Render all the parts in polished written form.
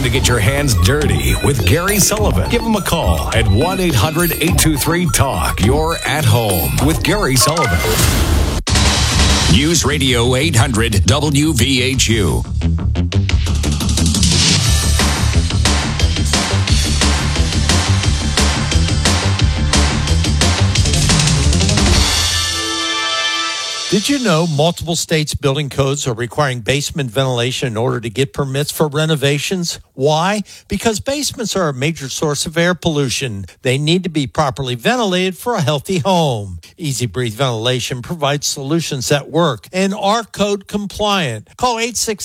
to get your hands dirty with Gary Sullivan. Give him a call at 1-800-823-TALK. You're at home with Gary Sullivan. News Radio 800 WVHU. Did you know multiple states' building codes are requiring basement ventilation in order to get permits for renovations? Why? Because basements are a major source of air pollution. They need to be properly ventilated for a healthy home. Easy Breathe Ventilation provides solutions that work and are code compliant. Call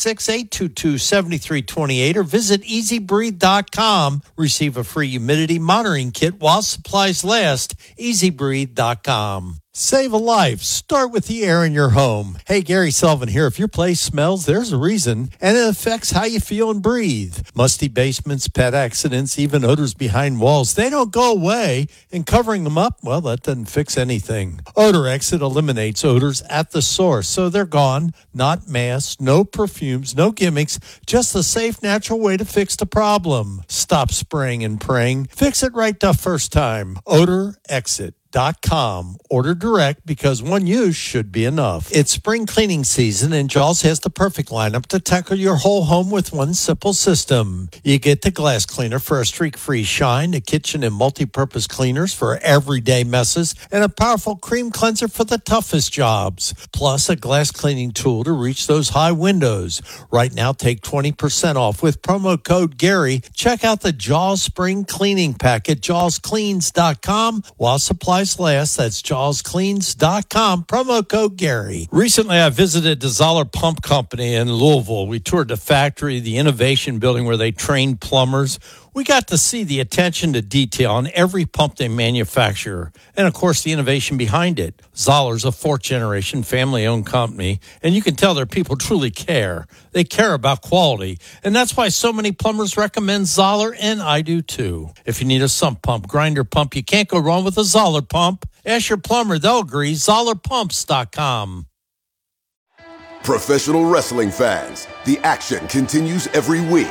866-822-7328 or visit easybreathe.com. Receive a free humidity monitoring kit while supplies last. easybreathe.com. Save a life. Start with the air in your home. Hey, Gary Sullivan here. If your place smells, there's a reason, and it affects how you feel and breathe. Musty basements, pet accidents, even odors behind walls, they don't go away, and covering them up, well, that doesn't fix anything. Odor Exit eliminates odors at the source, so they're gone. Not masks, no perfumes, no gimmicks, just a safe, natural way to fix the problem. Stop spraying and praying. Fix it right the first time. Odor Exit. .com. Order direct because one use should be enough. It's spring cleaning season and Jaws has the perfect lineup to tackle your whole home with one simple system. You get the glass cleaner for a streak-free shine, the kitchen and multi-purpose cleaners for everyday messes, and a powerful cream cleanser for the toughest jobs. Plus a glass cleaning tool to reach those high windows. Right now, take 20% off with promo code Gary. Check out the Jaws Spring Cleaning Pack at jawscleans.com while supplies last. That's jawscleans.com. Promo code Gary. Recently, I visited the Zoller Pump Company in Louisville. We toured the factory, the innovation building where they train plumbers. We got to see the attention to detail on every pump they manufacture, and of course the innovation behind it. Zoller's a fourth-generation family-owned company, and you can tell their people truly care. They care about quality, and that's why so many plumbers recommend Zoller, and I do too. If you need a sump pump, grinder pump, you can't go wrong with a Zoller pump. Ask your plumber, they'll agree. ZollerPumps.com. Professional wrestling fans, the action continues every week.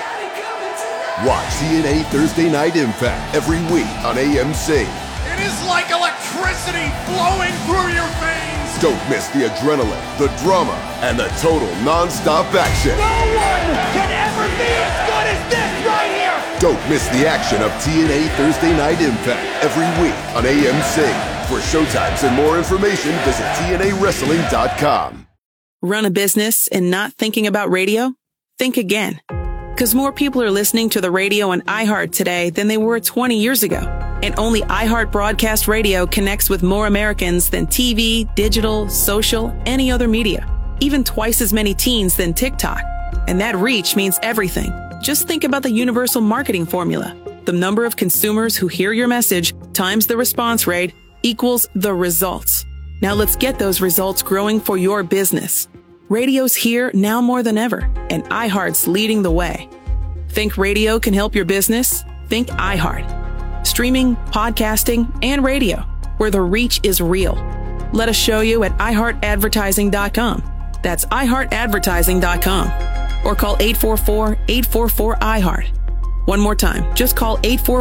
Watch TNA Thursday Night Impact every week on AMC. It is like electricity flowing through your veins. Don't miss the adrenaline, the drama, and the total non-stop action. No one can ever be as good as this right here. Don't miss the action of TNA Thursday Night Impact every week on AMC. For showtimes and more information, visit TNAWrestling.com. Run a business and not thinking about radio? Think again. Because more people are listening to the radio on iHeart today than they were 20 years ago. And only iHeart Broadcast Radio connects with more Americans than TV, digital, social, any other media. Even twice as many teens than TikTok. And that reach means everything. Just think about the universal marketing formula. The number of consumers who hear your message times the response rate equals the results. Now let's get those results growing for your business. Radio's here now more than ever, and iHeart's leading the way. Think radio can help your business? Think iHeart. Streaming, podcasting, and radio, where the reach is real. Let us show you at iHeartAdvertising.com. That's iHeartAdvertising.com. Or call 844-844-iHeart. One more time, just call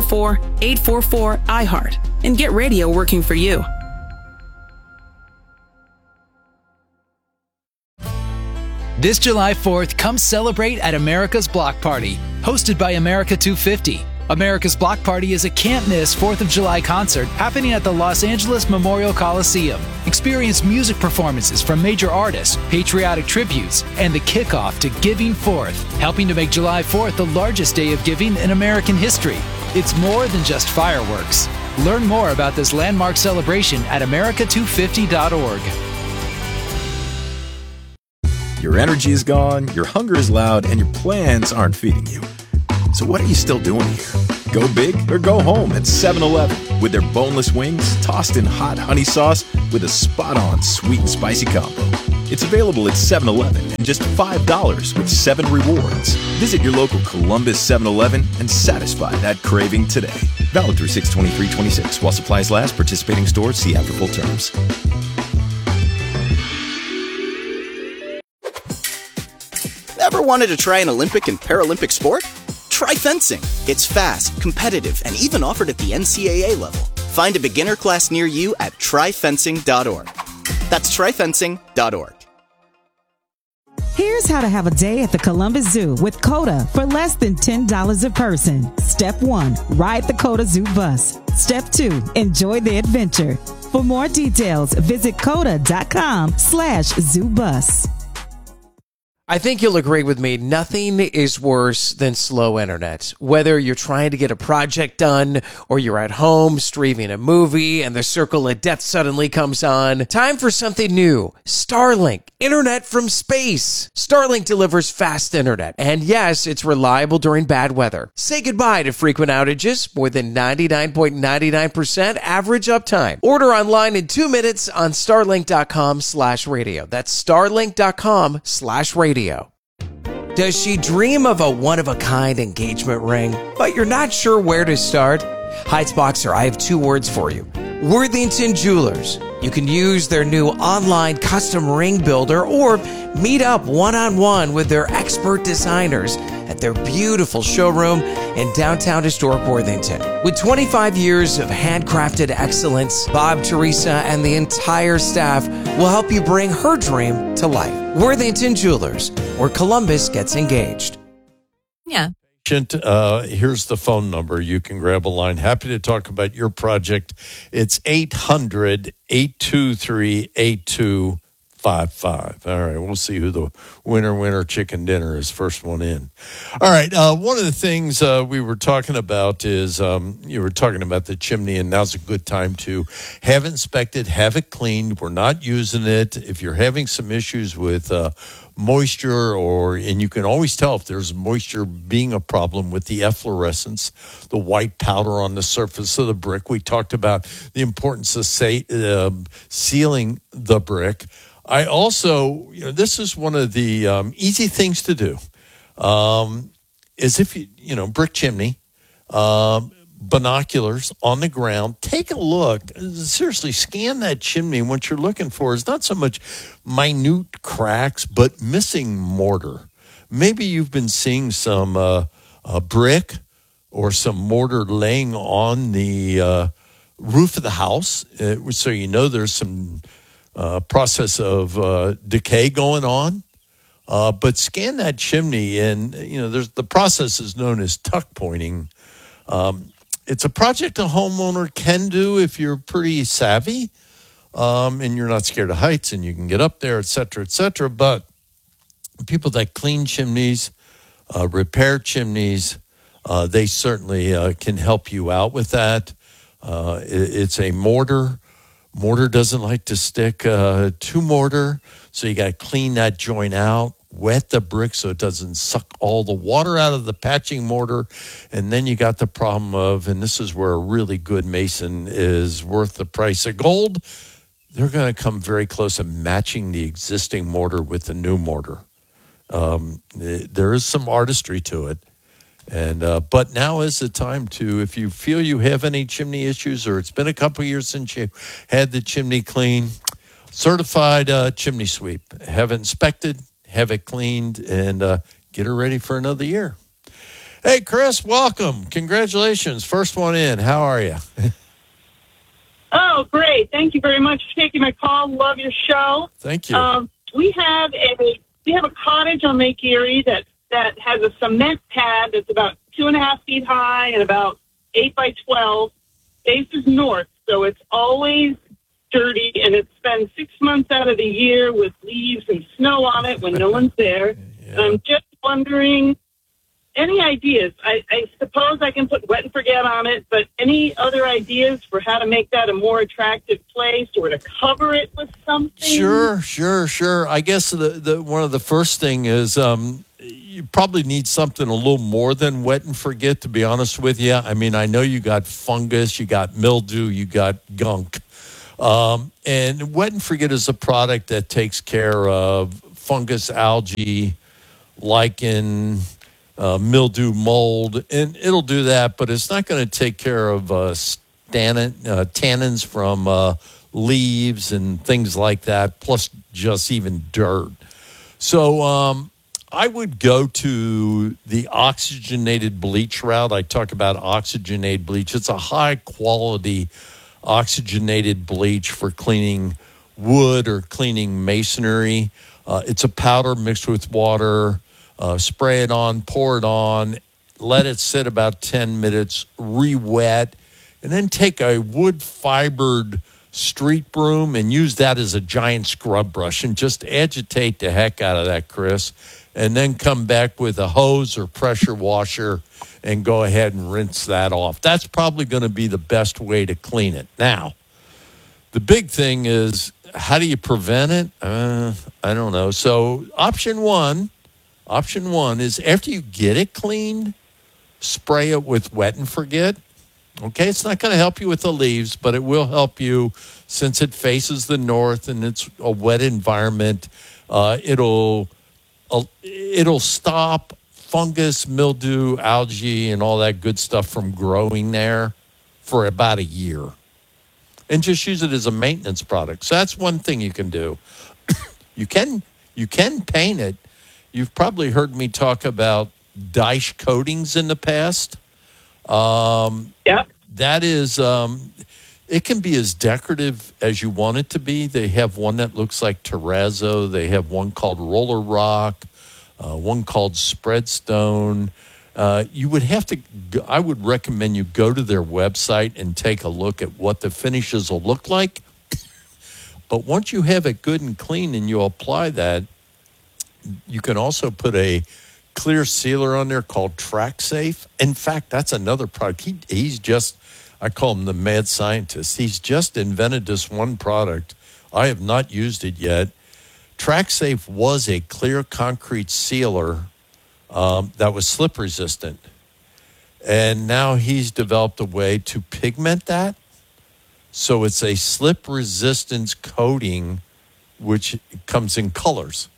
844-844-iHeart and get radio working for you. This July 4th, come celebrate at America's Block Party, hosted by America 250. America's Block Party is a can't-miss 4th of July concert happening at the Los Angeles Memorial Coliseum. Experience music performances from major artists, patriotic tributes, and the kickoff to Giving Forth, helping to make July 4th the largest day of giving in American history. It's more than just fireworks. Learn more about this landmark celebration at america250.org. Your energy is gone, your hunger is loud, and your plans aren't feeding you. So what are you still doing here? Go big or go home at 7-Eleven with their boneless wings tossed in hot honey sauce with a spot-on sweet and spicy combo. It's available at 7-Eleven and just $5 with 7 rewards. Visit your local Columbus 7-Eleven and satisfy that craving today. Valid through 6/23/26 while supplies last. Participating stores see after full terms. Ever wanted to try an Olympic and Paralympic sport? Try fencing. It's fast, competitive, and even offered at the NCAA level. Find a beginner class near you at tryfencing.org. That's tryfencing.org. Here's how to have a day at the Columbus Zoo with COTA for less than $10 a person. Step 1, ride the COTA Zoo bus. Step 2, enjoy the adventure. For more details, visit COTA.com/ZooBus. I think you'll agree with me, nothing is worse than slow internet. Whether you're trying to get a project done or you're at home streaming a movie and the circle of death suddenly comes on, time for something new. Starlink, internet from space. Starlink delivers fast internet, and yes, it's reliable during bad weather. Say goodbye to frequent outages, more than 99.99% average uptime. Order online in 2 minutes on starlink.com/radio. That's starlink.com/radio. Does she dream of a one-of-a-kind engagement ring, but you're not sure where to start? Heights Boxer, I have 2 words for you. Worthington Jewelers. You can use their new online custom ring builder or meet up one-on-one with their expert designers at their beautiful showroom in downtown historic Worthington. With 25 years of handcrafted excellence, Bob, Teresa, and the entire staff will help you bring her dream to life. Worthington Jewelers, where Columbus gets engaged. Yeah. Here's the phone number. You can grab a line. Happy to talk about your project. It's 800-823-8255. All right, we'll see who the winner chicken dinner is, first one in. All right, one of the things we were talking about is you were talking about the chimney, and now's a good time to have it inspected, have it cleaned. We're not using it. If you're having some issues with moisture, and you can always tell if there's moisture being a problem with the efflorescence, the white powder on the surface of the brick. We talked about the importance of sealing the brick. I also, this is one of the easy things to do, is if brick chimney, binoculars on the ground, take a look, seriously scan that chimney. What you're looking for is not so much minute cracks, but missing mortar. Maybe you've been seeing some brick or some mortar laying on the roof of the house, so there's some process of decay going on. But scan that chimney, and there's the process is known as tuck pointing. It's a project a homeowner can do if you're pretty savvy, and you're not scared of heights, and you can get up there, et cetera, et cetera. But people that clean chimneys, repair chimneys, they certainly can help you out with that. It's a mortar. Mortar doesn't like to stick to mortar, so you got to clean that joint out. Wet the brick so it doesn't suck all the water out of the patching mortar. And then you got the problem of, and this is where a really good mason is worth the price of gold, they're going to come very close to matching the existing mortar with the new mortar. There is some artistry to it. And but now is the time to, if you feel you have any chimney issues, or it's been a couple of years since you had the chimney clean, certified chimney sweep. Have it inspected, have it cleaned, and get her ready for another year. Hey, Chris, welcome. Congratulations. First one in. How are you? Oh, great. Thank you very much for taking my call. Love your show. Thank you. We have a cottage on Lake Erie that has a cement pad that's about 2.5 feet high and about 8 by 12. Faces north, so it's always dirty, and it spends 6 months out of the year with leaves and snow on it when no one's there. Yeah. And I'm just wondering, any ideas? I suppose I can put wet and forget on it, but any other ideas for how to make that a more attractive place, or to cover it with something? Sure. I guess the one of the first thing is you probably need something a little more than wet and forget, to be honest with you. I mean, I know you got fungus, you got mildew, you got gunk. And wet and forget is a product that takes care of fungus, algae, lichen, mildew, mold, and it'll do that, but it's not going to take care of tannins from leaves and things like that, plus just even dirt. So I would go to the oxygenated bleach route. I talk about oxygenated bleach. It's a high-quality oxygenated bleach for cleaning wood or cleaning masonry. It's a powder mixed with water. Spray it on, pour it on, let it sit about 10 minutes, re-wet, and then take a wood-fibered street broom and use that as a giant scrub brush and just agitate the heck out of that, Chris, and then come back with a hose or pressure washer and go ahead and rinse that off. That's probably going to be the best way to clean it. Now, the big thing is, how do you prevent it? I don't know. So option one is after you get it cleaned, spray it with Wet and Forget. Okay, it's not going to help you with the leaves, but it will help you since it faces the north and it's a wet environment. It'll stop fungus, mildew, algae, and all that good stuff from growing there for about a year. And just use it as a maintenance product. So that's one thing you can do. You can paint it. You've probably heard me talk about Daesh coatings in the past. Yeah. That is, it can be as decorative as you want it to be. They have one that looks like terrazzo. They have one called Roller Rock, one called Spreadstone. You would have to, I would recommend you go to their website and take a look at what the finishes will look like. But once you have it good and clean and you apply that, you can also put a clear sealer on there called TrackSafe. In fact, that's another product. He's just, I call him the mad scientist. He's just invented this one product. I have not used it yet. TrackSafe was a clear concrete sealer that was slip resistant. And now he's developed a way to pigment that. So it's a slip resistance coating, which comes in colors.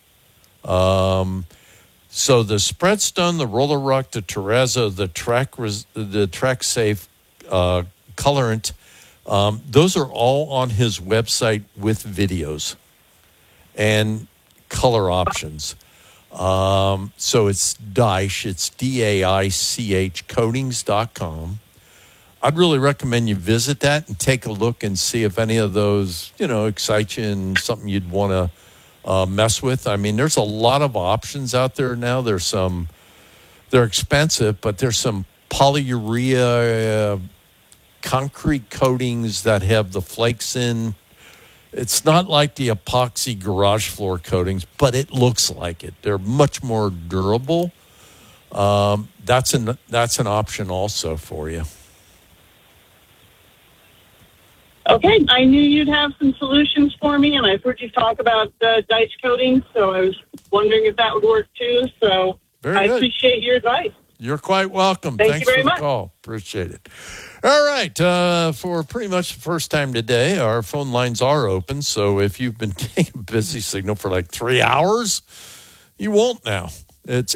So the Spreadstone, the Roller Rock, the Terrazzo, the TrackSafe colorant, those are all on his website with videos and color options. So it's Daesh, it's DAICH coatings.com. I'd really recommend you visit that and take a look and see if any of those, excite you and something you'd want to mess with. I mean, there's a lot of options out there now. They're expensive, but there's some polyurea concrete coatings that have the flakes in. It's not like the epoxy garage floor coatings, but it looks like it. They're much more durable. That's an option also for you. Okay, I knew you'd have some solutions for me, and I've heard you talk about Daesh coatings, so I was wondering if that would work too. So I appreciate your advice. You're quite welcome. Thank Thanks you very for the much. call. Appreciate it. All right. For pretty much the first time today, our phone lines are open. So if you've been getting a busy signal for like 3 hours, you won't now. It's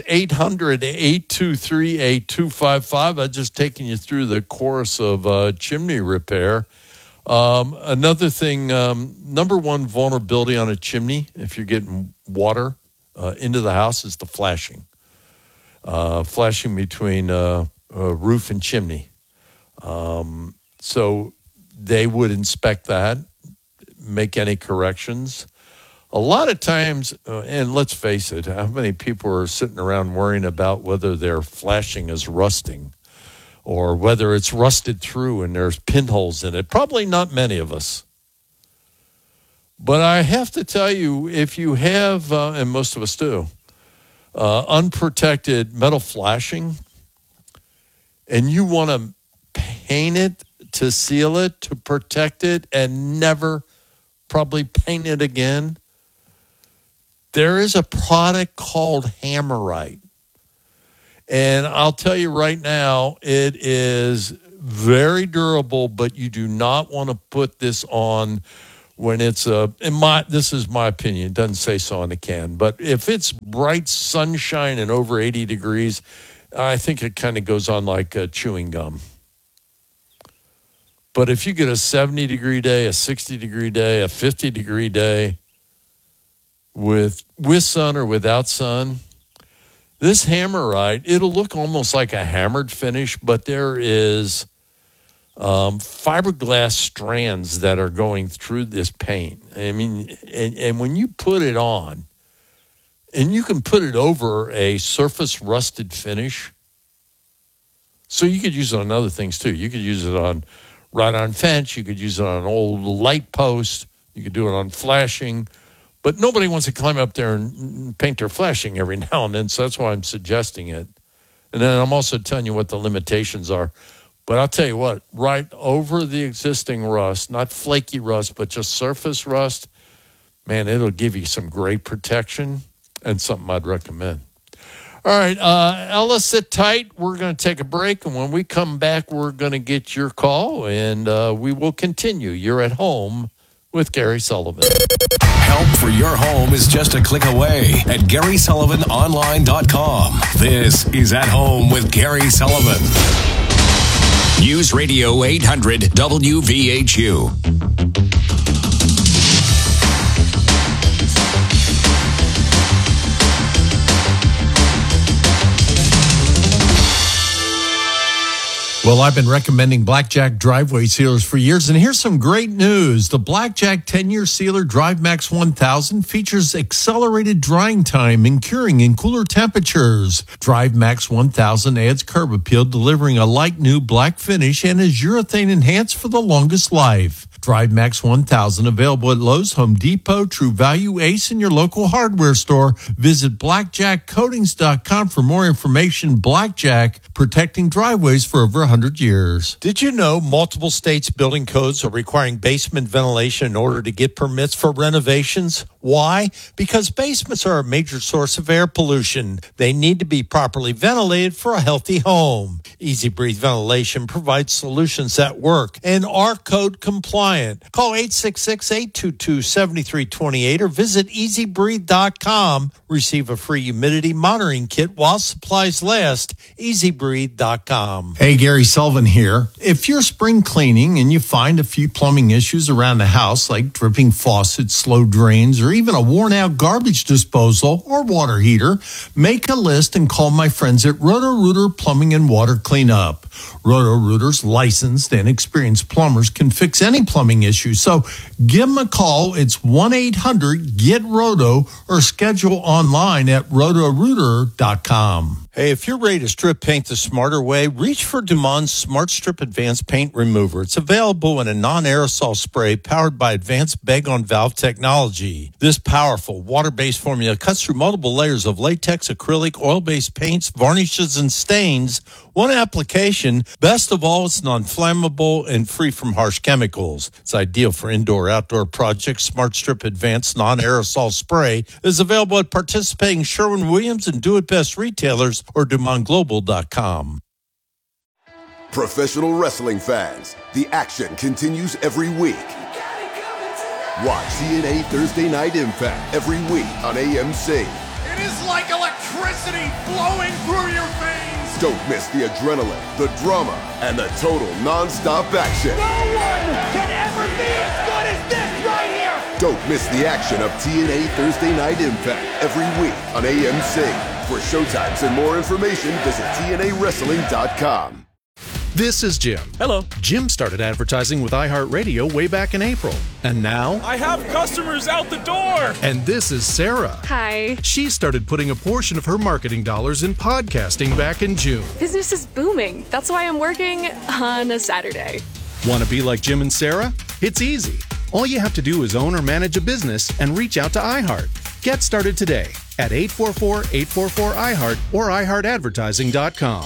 800-823-8255. I've just taken you through the course of chimney repair. Another thing, number one vulnerability on a chimney, if you're getting water into the house, is the flashing. Flashing between roof and chimney. So they would inspect that, make any corrections. A lot of times, and let's face it, how many people are sitting around worrying about whether their flashing is rusting or whether it's rusted through and there's pinholes in it? Probably not many of us. But I have to tell you, if you have, and most of us do, unprotected metal flashing, and you want to paint it to seal it, to protect it, and never probably paint it again, there is a product called Hammerite. And I'll tell you right now, it is very durable, but you do not want to put this on when it's this is my opinion, it doesn't say so on the can, but if it's bright sunshine and over 80 degrees, I think it kind of goes on like chewing gum. But if you get a 70-degree day, a 60-degree day, a 50-degree day, with sun or without sun. This Hammerite, it'll look almost like a hammered finish, but there is fiberglass strands that are going through this paint. I mean, and when you put it on, and you can put it over a surface rusted finish, so you could use it on other things too. You could use it on wrought-iron fence. You could use it on an old light post. You could do it on flashing. But nobody wants to climb up there and paint their flashing every now and then, so that's why I'm suggesting it. And then I'm also telling you what the limitations are. But I'll tell you what, right over the existing rust, not flaky rust, but just surface rust, man, it'll give you some great protection and something I'd recommend. All right, Ella, sit tight. We're going to take a break, and when we come back, we're going to get your call, and we will continue. You're at home with Gary Sullivan. Help for your home is just a click away at GarySullivanOnline.com. This is At Home with Gary Sullivan. News Radio 800 WVHU. Well, I've been recommending Blackjack driveway sealers for years, and here's some great news. The Blackjack 10-year sealer DriveMax 1000 features accelerated drying time and curing in cooler temperatures. DriveMax 1000 adds curb appeal, delivering a light new black finish, and is urethane enhanced for the longest life. DriveMax 1000 available at Lowe's, Home Depot, True Value, Ace, and your local hardware store. Visit blackjackcoatings.com for more information. Blackjack, protecting driveways for over 100 years. Did you know multiple states' building codes are requiring basement ventilation in order to get permits for renovations? Why? Because basements are a major source of air pollution. They need to be properly ventilated for a healthy home. Easy Breathe Ventilation provides solutions that work and are code compliant. Call 866-822-7328 or visit easybreathe.com. Receive a free humidity monitoring kit while supplies last. easybreathe.com. Hey, Gary Sullivan here. If you're spring cleaning and you find a few plumbing issues around the house like dripping faucets, slow drains, or even a worn-out garbage disposal or water heater, make a list and call my friends at Roto-Rooter Plumbing and Water Cleanup. Roto-Rooter's licensed and experienced plumbers can fix any plumbing issue, so give them a call. It's 1-800-GET-ROTO or schedule online at rotorooter.com. Hey, if you're ready to strip paint the smarter way, reach for Dumond's Smart Strip Advanced Paint Remover. It's available in a non-aerosol spray powered by advanced bag-on-valve technology. This powerful water-based formula cuts through multiple layers of latex, acrylic, oil-based paints, varnishes, and stains. One application. Best of all, it's non-flammable and free from harsh chemicals. It's ideal for indoor-outdoor projects. Smart Strip Advanced Non-Aerosol Spray is available at participating Sherwin-Williams and Do It Best retailers or DumondGlobal.com. Professional wrestling fans, the action continues every week. Watch TNA Thursday Night Impact every week on AMC. It is like electricity flowing through your veins. Don't miss the adrenaline, the drama, and the total non-stop action. No one can ever be as good as this right here. Don't miss the action of TNA Thursday Night Impact every week on AMC. For showtimes and more information, visit TNAWrestling.com. This is Jim. Hello. Jim started advertising with iHeartRadio way back in April. And now... I have customers out the door! And this is Sarah. Hi. She started putting a portion of her marketing dollars in podcasting back in June. Business is booming. That's why I'm working on a Saturday. Want to be like Jim and Sarah? It's easy. All you have to do is own or manage a business and reach out to iHeart. Get started today at 844-844-iHeart or iHeartAdvertising.com.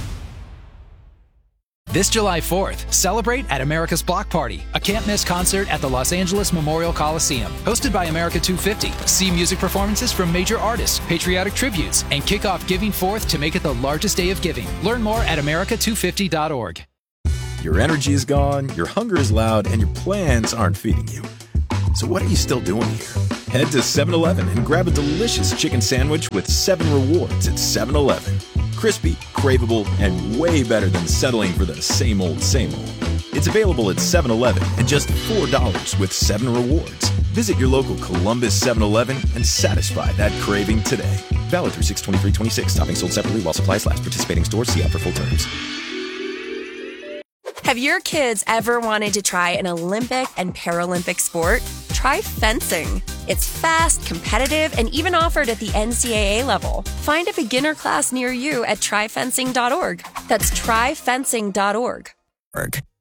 This July 4th, celebrate at America's Block Party, a can't-miss concert at the Los Angeles Memorial Coliseum. Hosted by America 250. See music performances from major artists, patriotic tributes, and kick off Giving Forth to make it the largest day of giving. Learn more at america250.org. Your energy is gone, your hunger is loud, and your plans aren't feeding you. So what are you still doing here? Head to 7-Eleven and grab a delicious chicken sandwich with 7 rewards at 7-Eleven. Crispy, craveable, and way better than settling for the same old, same old. It's available at 7-Eleven and just $4 with 7 rewards. Visit your local Columbus 7-Eleven and satisfy that craving today. Valid through 6/23/26. Toppings sold separately while supplies last. Participating stores. See app for full terms. Have your kids ever wanted to try an Olympic and Paralympic sport? Try fencing. It's fast, competitive, and even offered at the NCAA level. Find a beginner class near you at tryfencing.org. That's tryfencing.org.